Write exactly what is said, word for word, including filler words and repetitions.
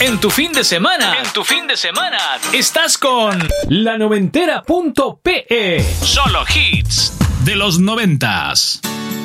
En tu fin de semana, en tu fin de semana, estás con la noventera punto pe. Solo hits de los noventas.